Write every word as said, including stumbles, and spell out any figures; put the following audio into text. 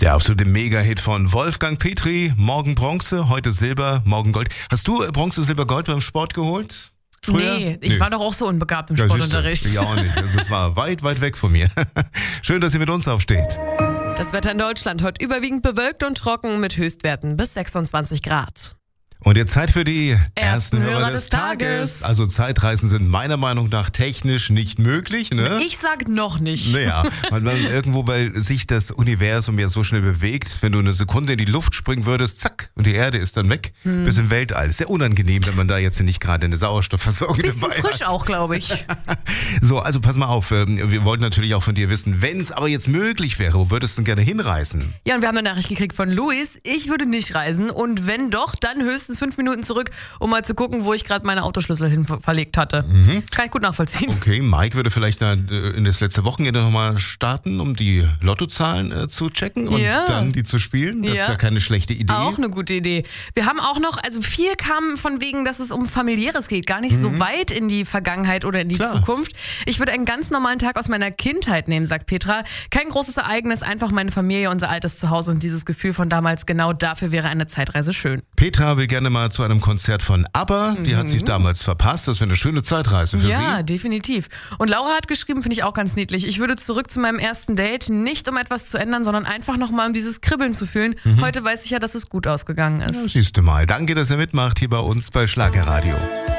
Der absolute Mega-Hit von Wolfgang Petri. Morgen Bronze, heute Silber, morgen Gold. Hast du Bronze, Silber, Gold beim Sport geholt? Früher? Nee, ich nee. war doch auch so unbegabt im Ja, Sportunterricht. Ich auch nicht. Also es war weit, weit weg von mir. Schön, dass ihr mit uns aufsteht. Das Wetter in Deutschland heute überwiegend bewölkt und trocken mit Höchstwerten bis sechsundzwanzig Grad. Und jetzt Zeit für die ersten, Ersten Hörer, Hörer des des Tages. Tages. Also Zeitreisen sind meiner Meinung nach technisch nicht möglich, ne? Ich sag noch nicht. Naja, weil man irgendwo, weil sich das Universum ja so schnell bewegt, wenn du eine Sekunde in die Luft springen würdest, zack, und die Erde ist dann weg, Hm. bis im Weltall. Ist sehr unangenehm, wenn man da jetzt nicht gerade eine Sauerstoffversorgung Bisschen dabei frisch hat. auch, glaube ich. So, also pass mal auf, ähm, wir wollten natürlich auch von dir wissen, wenn es aber jetzt möglich wäre, wo würdest du denn gerne hinreisen? Ja, und wir haben eine Nachricht gekriegt von Luis. Ich würde nicht reisen und wenn doch, dann höchstens fünf Minuten zurück, um mal zu gucken, wo ich gerade meine Autoschlüssel hin ver- verlegt hatte. Mhm. Kann ich gut nachvollziehen. Okay, Mike würde vielleicht äh, in das letzte Wochenende nochmal starten, um die Lottozahlen äh, zu checken und Ja. dann die zu spielen. Das Ja. wäre keine schlechte Idee. Auch eine gute Idee. Wir haben auch noch, also viel kam von wegen, dass es um Familiäres geht, gar nicht so weit in die Vergangenheit oder in die Klar. Zukunft. Ich würde einen ganz normalen Tag aus meiner Kindheit nehmen, sagt Petra. Kein großes Ereignis, einfach meine Familie, unser altes Zuhause und dieses Gefühl von damals. Genau dafür wäre eine Zeitreise schön. Petra will gerne mal zu einem Konzert von ABBA. Die hat sich damals verpasst. Das wäre eine schöne Zeitreise für Ja, sie. definitiv. Und Laura hat geschrieben, finde ich auch ganz niedlich. Ich würde zurück zu meinem ersten Date, nicht um etwas zu ändern, sondern einfach nochmal um dieses Kribbeln zu fühlen. Heute weiß ich ja, dass es gut ausgegangen Ja, ist. siehst du mal. Danke, dass ihr mitmacht hier bei uns bei Schlagerradio.